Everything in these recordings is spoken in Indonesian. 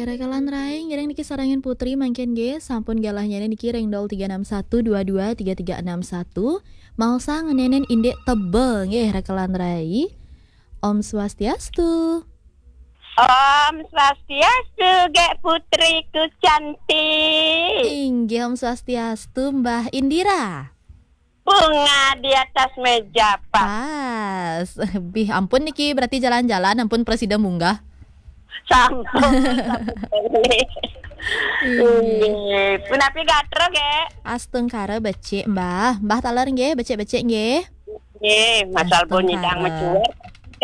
Nggih, rekalan raing ngiring niki sarangin putri mangken nggih sampun galahnya niki ringdol 361223361 mau sang ngenenen indek tebel nggih rekalan rai. Om Swastiastu. Om Swastiastu, gek putriku cantik. Inggih Om Swastiastu Mbah Indira. Bunga di atas meja, Pak. Pas. Bih ampun niki berarti jalan-jalan ampun presiden munggah. Sampun. Punapi gatro, gek. Astengkara becek Mbah. Mbah taler nggih, becek-becek nggih. Nggih, masal bunyi dang mencuat.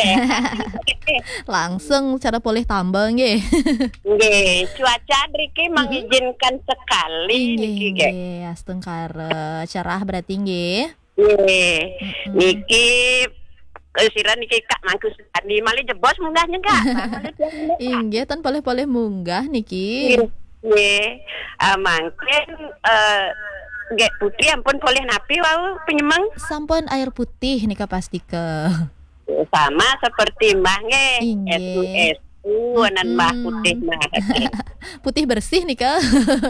Langsung cara poleh tambah nggih. Nggih, cuaca driki mengizinkan sekali niki, gek. Nggih, astengkara cerah berarti nggih. Nggih. Niki sira niki Kak mangku di mali jebos munggahnya, Kak. Inggih, tan poleh-poleh munggah niki. Nggih. Mangken gek putri ampun poleh napi wau penyemeng. Sampun air putih nika pasti ke. Sama seperti Mbah nggih. Inggih. SU anan Mbah putih mah. Putih bersih nika.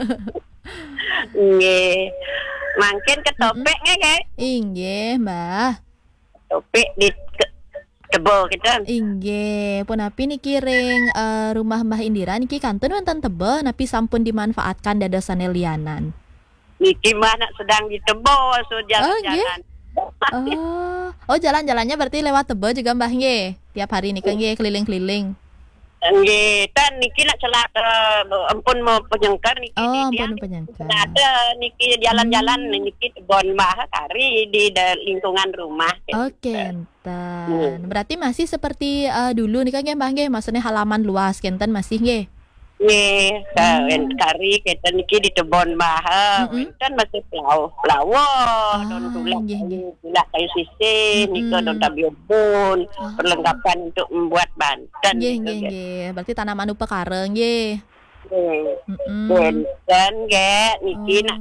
Nggih. Mangken ketopek nggih. Inggih, Mbah. Topik di tebo kita. Inggih, punapi niki ring rumah Mbah Indira niki kantun wonten tebel napi sampun dimanfaatkan dadosane lianan. Niki mana sedang ditebo so jalan-jalan. Oh, jalan-jalannya berarti lewat tebel juga Mbah nggih. Tiap hari niki nggih keliling-keliling. Nggih, tan niki nak celak ampun mau penyengkar niki Oh, di ampun penyengkar. Ada niki jalan-jalan niki tebon Mbah kari di lingkungan rumah. Oke, enten. Berarti masih seperti dulu nih kan nggih Mbah nggih, maksudnya halaman luas kenten masih nggih. Nggih, kari kita niki di tebon Mbah. Kan masih pelawo, don gula kayu sisih, niki don tabiobun, perlengkapan untuk membuat banten. Nggih. Berarti tanaman upekara nggih. Dan gak niki nak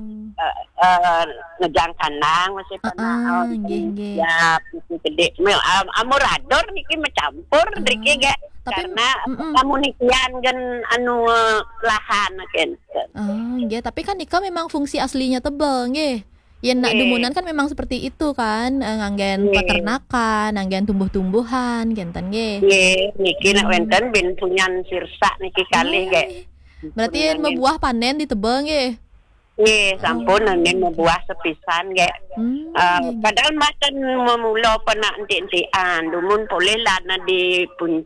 ngejang kandang masih pernah nggih. Ya gede amurador niki mencampur niki gak karena kamu nikian gen anu lahan kan. Nggih, tapi kan nika memang fungsi aslinya tebel nggih. Yen nak dumunan kan memang seperti itu kan, nganggen peternakan, nganggen tumbuh-tumbuhan, genten nggih. Nggih, niki nak wenten bin punyan sirsa niki kali gak. Berarti yen membuah panen di tebel nggih. Nggih, sampun nen membuah sepisan gak. Padahal makan memula pernah enti-entian, dumun boleh lana di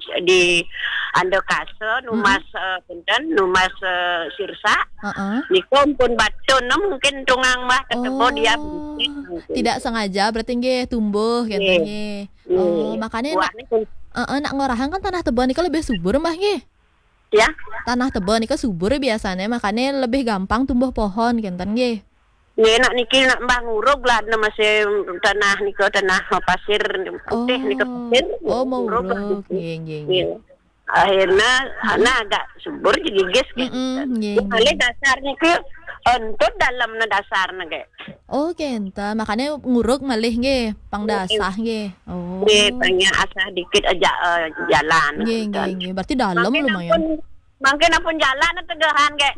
ando kase numas punten numas sirsa. Niku pun batun mungkin tungang mah ketemu dia tidak sengaja berarti nggih tumbuh gitu nggih. Makanya nak ngorahan kan tanah tebel nika lebih subur mah nggih. Ya. Tanah tebel nika subur biasanya, makanya lebih gampang tumbuh pohon kenten nggih. Nggih, nak niki nak mbah ngurug lah masih tanah nika tanah pasir putih nika pasir. Oh, mau ngurug. Nggih. Akhirnya agak subur jadi guys gitu. Kali dasar niki untuk dalamna dasarna ge. Oh, kenta makanya ngurug malih nggih, pang dasah nggih. Oh. Nggih, pengen asah dikit aja jalan. Nggih. Berarti dalam lumayan. Mungkin apun jalan tegahan ge.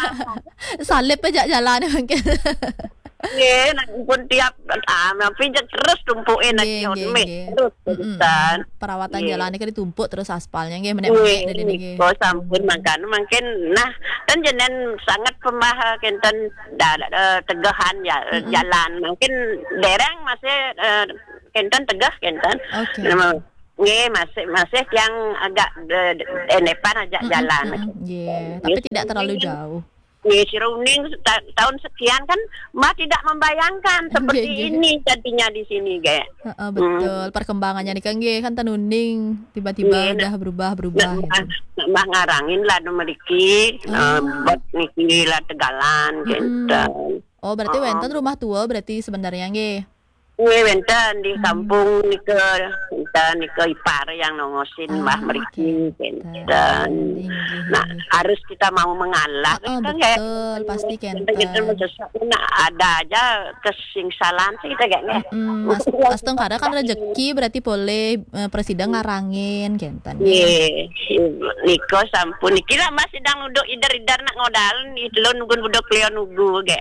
Salip aja jalan mungkin. Nggih, pun tiap pijat terus tumpukin aja terus terusan. Perawatan jalan ini kan ditumpuk terus aspalnya nggih menek-menek dari nggih. Oh, sampun mungkin nah kan jenengan sangat pembah kenten tegahan ya jalan. Mungkin dereng masih kenten tegah kenten. Oke. Nggih, masih yang agak enepan aja jalan. Nggih, tapi tidak terlalu jauh. Siruning tahun sekian kan Mbak tidak membayangkan seperti ini jadinya di sini kayak. Betul, perkembangannya nih kan tenuning tiba-tiba udah berubah. Mbak ngarangin lah memiliki buat niki lah tegalan gitu. Oh, berarti wenten rumah tua berarti sebenarnya nggih. Nggih wenten di kampung nika kenten niko ipar yang nongosin Mbah mriki kenten. Nah, harus kita mau mengalah kan betul, pasti kenten. Nah, ada aja kesingsalan sih kita kayaknya. Astong kada kan rezeki berarti boleh presiden ngarangin kenten. Niko sampun niki lah masih sedang nuduk idar-idar nak ngodal ni lo nunggu budok Leo nunggu ge.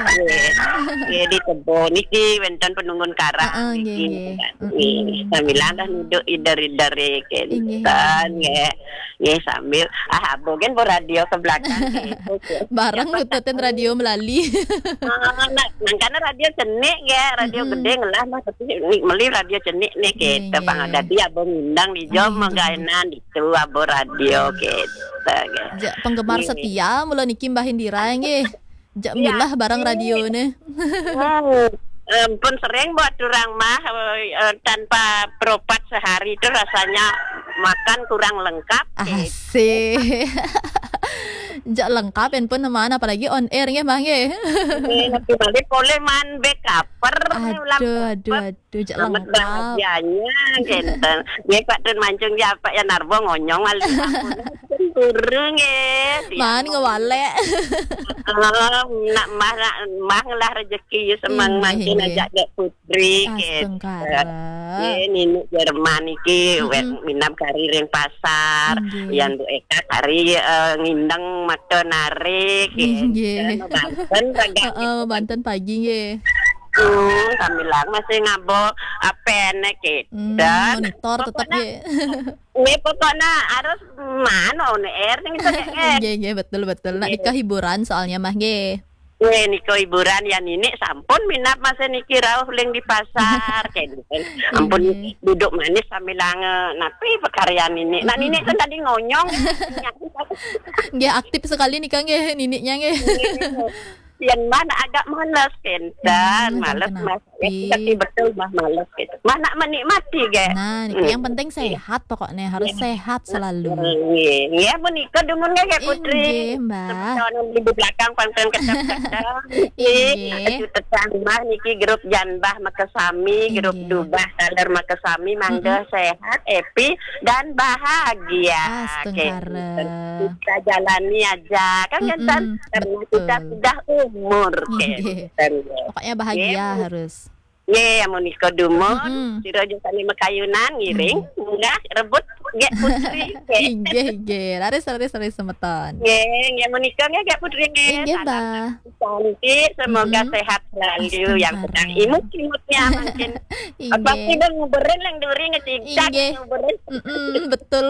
Di tebo niki wenten penunggun karang niki. Sambilan dah nuduk idar-idar kenten ge sambil bogen bo radio ke belakang bareng nututin radio melali. Karena radio cenik ge, radio gede ngelah mah tapi meli radio cenik nih kita pangada dia abang ngundang di jom magainan itu abo radio kita ge. Penggemar setia mula niki Mbah Indira nggih. Jak milah barang radio nih. Pun sering buat orang mah tanpa peropat sehari itu rasanya makan kurang lengkap. Asik. Jak lengkap pun mana apalagi on air nggih Mbah nggih. Nanti boleh man backuper. Aduh jak lengkap. Bahagianya genten. Nggih Pak Tun mancung ya Pak ya narbo ngonyong ali ampun. Turun nggih. Man ngewalek. Nak mah ngelah rezeki semang mancing ajak dek putri gitu. Ini Jerman iki minam kari ring pasar, yang Bu Eka kari ngindeng mato narik gitu. Banten pagi nggih. Kami lang masih ngabo apene gitu. Monitor tetap nggih. Pokoknya harus mana on air ning nggih betul. Nak nikah hiburan soalnya mah nggih. Niko hiburan ya nini sampun minat masa niki rauh ling di pasar kayak gitu. Ampun duduk manis sambil napi pekaryan nini. Nah nini kan tadi ngonyong. Nggih aktif sekali nikah nggih niniknya nggih. Yang mana agak malas kenten, malas tapi betul mah malas gitu. Mana menikmati ge. Nah, yang penting sehat pokoknya harus sehat selalu. Iya, menikah demun ge Putri. Iya, Mbak. Di belakang pantun kecap-kecap. Iya. Tetang mah niki grup Janbah Makasami, grup Dubah Taler Makasami mangga sehat, happy dan bahagia. Kita jalani aja kan kenten karena kita sudah umur pokoknya bahagia harus. Mau nikah dumo, siro juga lima kayunan ngiring, enggak rebut gak putri. Laris semeton. Mau nikah gak putri Mbak. Cantik, semoga sehat selalu yang sedang imut-imutnya makin. Apa sih dong nguberin yang duri ngecicak nguberin. Betul.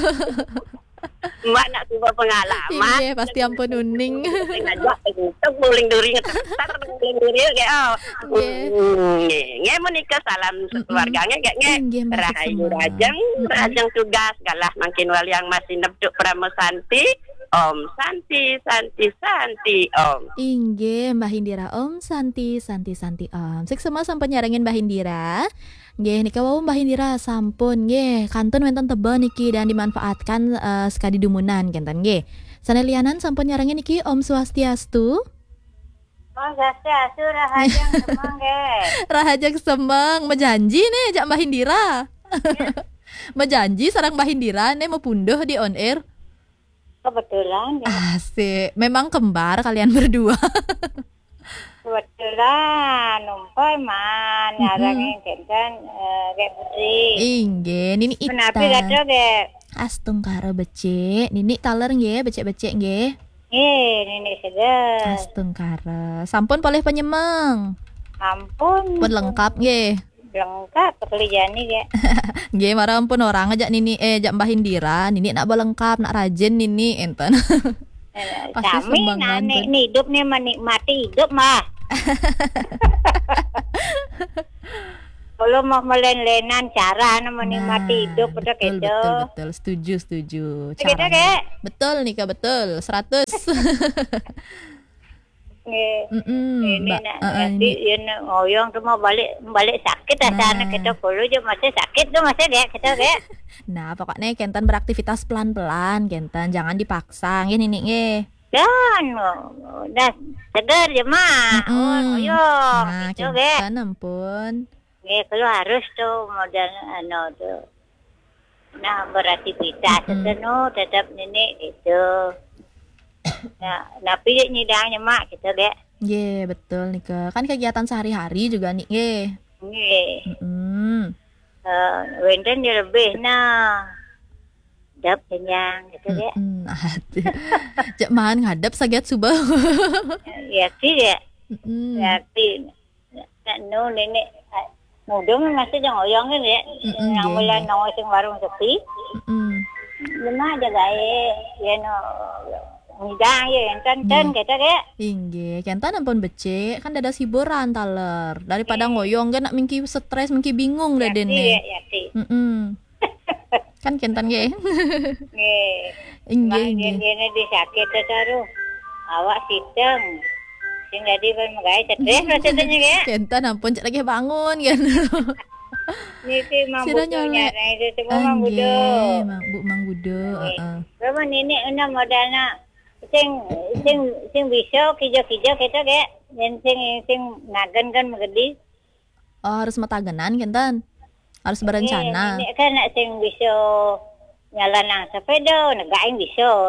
Mbak nak coba pengalaman. Iya, pasti ampun uning. Ngajak nguling duri ngetar nguling duri kayak nge menikah salam keluarganya kayak nge rahayu rajang tugas galah makin wal yang masih nebduk Pramo Santi. Om Santi Om. Inggih Mbah Indira Om Santi Om. Sik semua sampun nyarengin Mbah Indira. Nggih nika wau Mbah Indira sampun nggih kantun wonten teba niki dan dimanfaatkan sekadi dumunan kenten nggih. Sanelianan sampun nyarengin niki Om Swastiastu. Om Swastiastu rahajang semeng nggih. Rahajang semeng mejanji nih jak Mbah Indira. Mejanji sareng Mbah Indira nih mau punduh di on air. Kebetulan ya. Asik, memang kembar kalian berdua. Kebetulan numpai man nyarangin kenten kayak putri. Inggih, nini ita. Menapi gato ge. Astung karo becik, nini taler nggih, becek-becek nggih. Nini sedeh. Astung karo. Sampun poleh penyemeng. Ampun. Pun lengkap nggih. Lengkap pekerjaan ni ge. Nggih, marah ampun orang ajak nini jak Mbah Indira, nini nak lengkap, nak rajin nini enten. Pasti kami nane hidup nih menikmati hidup mah. Kalau mau melen-lenan cara menikmati hidup udah gitu. Betul, setuju. Gitu ke? Betul Nika, betul 100. Ini nanti ngoyong tuh mau balik sakit sana kita perlu aja masih sakit tuh masih deh kita kayak. Nah pokoknya Kentan beraktivitas pelan-pelan Kentan jangan dipaksa ini nih dan udah segar ya mah ngoyong nah gitu Kentan ampun Kalau harus tuh modal tuh. Nah, beraktivitas tetap nenek gitu. Nah, tapi nyidangnya mak gitu deh. Nggih, betul nih ke. Kan kegiatan sehari-hari juga nih, nggih. Nggih. Wenten dia lebih dap kenyang gitu deh. Cek man ngadap saget subah. Ya sih ya. Tapi nenek mudung masih jangan oyong kan ya. Yang mulai nongol sing warung sepi. Lemah aja ya ngidang ya enten kita kayak. Inggih, kentan ampun becek kan ada hiburan taler. Daripada ngoyong kan nak mingki stres, mingki bingung dah dene. Ya sih. Kan kentan ge. Nggih. Inggih. Ini disakit terus. Awak siteng. Sing jadi kan magae stres rasanya ge. Kentan ampun cek lagi bangun kan. Niki Mang Budo nyare itu Mang Budo. Mang Budo, heeh. Sama nenek una modalna sing bisa kijo-kijo kita ge. Sing nagen kan megedi. Oh, harus matagenan kentan. Harus berencana. Nenek kan sing bisa nyalan nang sepeda, negaing bisa.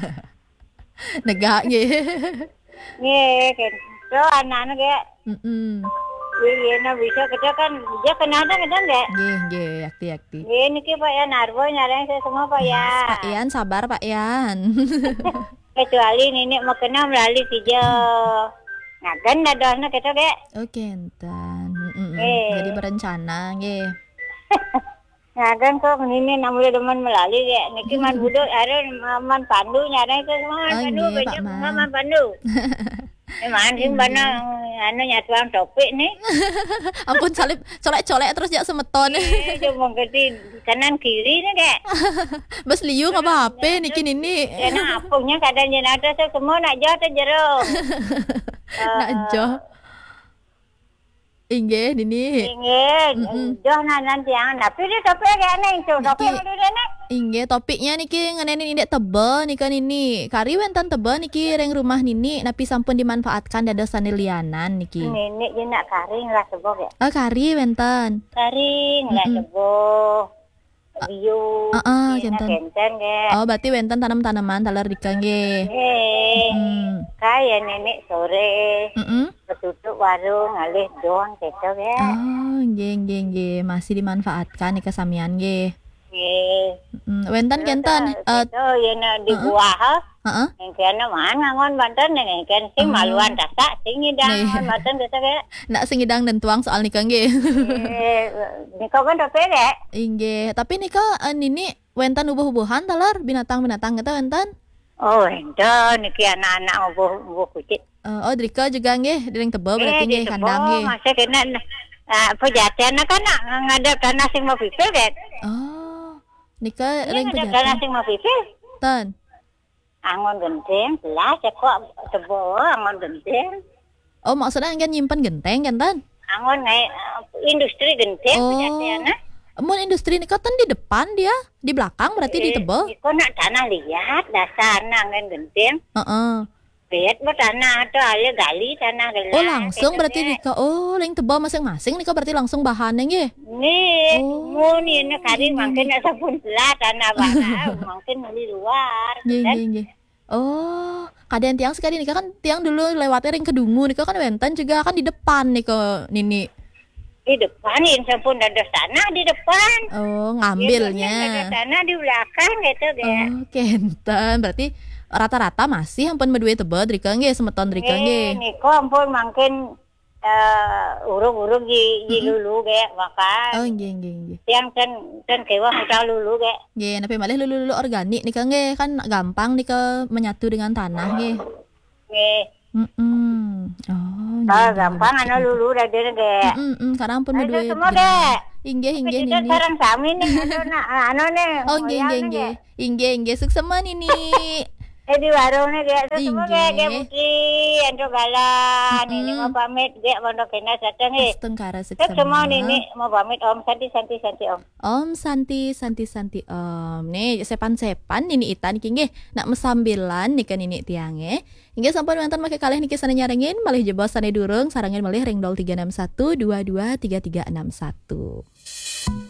Negak ge. Nggih, kan. So anak-anak ge. Iya, bisa kita kan dia kenada kan enggak? Nggih, yakti. Ini ki Pak Yan Arbo nyarang saya semua Pak Yan. Pak Yan sabar Pak Yan. Kecuali nenek mau kena melalui tiga. Ngagen dadahna kita ge. Oke, entan. Jadi berencana nggih. Ngagen kok ini namanya demen melalui ge. Niki man budut are man pandu nyarang saya semua man pandu banyak man pandu. Man sing bana nyatuan topik nih. Ampun salib colek-colek terus jak semeton. Cuma ngerti kanan kiri nih kek. Bas liu ngapa HP niki nini. Karena apungnya kadang jenazah semua nak jauh jero. Nak jauh. Inggih nini. Jauh nanti yang tapi dia topik kayak nih itu topik dulu nih. Inggih topiknya niki ngeneni indek tebel nika nini. Kari wentan tebel niki reng rumah nini napi sampun dimanfaatkan dados sanelianan niki. Nenek je nak karing lah sebok ya. Kari wentan. Karing lah sebok. Bio. Kenten ge. Oh, berarti wenten tanam-tanaman taler dika nggih. Kayak nenek sore. Betutuk warung alih doang gitu ya. Oh, nggih. Masih dimanfaatkan nika samian nggih. Wenten kentan itu yang di buah yang kena mana ngon Banten yang kena sing maluan dasak sing ngidang Banten gitu kayak nak sing ngidang dan tuang soal nikah nggih. Nikah kan tapi ya inggih tapi nikah nini wenten ubuh-ubuhan talar binatang-binatang gitu wenten. Oh wenten niki anak-anak ubuh kucing. Oh Drika juga nggih dereng tebel berarti nggih kandang nggih. Masih kena pejatian kan ngadep tanah sing mau pipil kan. Nika reng pejatan. Tanah sing mau pipil. Tan. Angon genteng, belas kok tebo angon genteng. Oh maksudnya kan nyimpen genteng kan tan? Angon industri genteng pejatianna. Mun industri nika tan di depan dia, di belakang berarti di tebel. Kok nak tanah liat dasar nang genteng. Lihat tanah atau alia gali tanah gelas. Oh langsung berarti nika leng tebal masing-masing nika berarti langsung bahannya nggih. Nih, mun ini kari mungkin asa pun belah tanah bana mungkin di luar. Nggih. Oh, kadang tiang sekali nika kan tiang dulu lewatnya ring kedungu nika kan wenten juga kan di depan nika nini. Di depan ini sampun ada tanah di depan. Oh, ngambilnya. Ada tanah di belakang gitu ya. Oh, kenten berarti rata-rata masih ampun medue tebel drika nggih semeton drika nggih. Niko ampun mungkin urung-urung di lulu ge makan. Oh nggih. Tiang ten kewa mutal lulu ge. Nggih, napi malih lulu-lulu organik nika nggih kan gampang nika menyatu dengan tanah nggih. Nggih. Oh. Gampang ana lulu da dene ge. Karena ampun medue. Semua ge. Inggih ini. Sarang sami nih anu nih. Oh nggih. Inggih suksema nini. di warung nih kayak semua Inggih. kayak putri ando galan ini mau pamit kayak pondok kena datang Tengkara semua ini mau pamit Om Santi Om. Om Santi Om. Nih sepan ini itan iki nggih nak mesambilan nih kan ini tiange. Inggih sampun wonten make kalih niki sana nyarengin malih jebos sane durung sarengin malih ring 0361 223361.